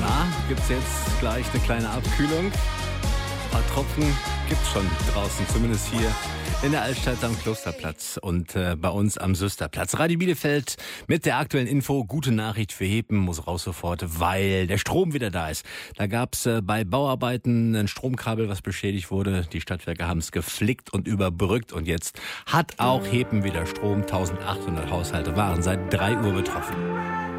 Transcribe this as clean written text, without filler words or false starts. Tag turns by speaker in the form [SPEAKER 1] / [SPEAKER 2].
[SPEAKER 1] Gibt's jetzt gleich eine kleine Abkühlung? Ein paar Tropfen gibt's schon draußen, zumindest hier in der Altstadt am Klosterplatz und bei uns am Süsterplatz. Radio Bielefeld mit der aktuellen Info. Gute Nachricht für Hepen, muss raus sofort, weil der Strom wieder da ist. Da gab's bei Bauarbeiten ein Stromkabel, was beschädigt wurde. Die Stadtwerke haben es geflickt und überbrückt und jetzt hat auch Hepen wieder Strom. 1800 Haushalte waren seit 3 Uhr betroffen.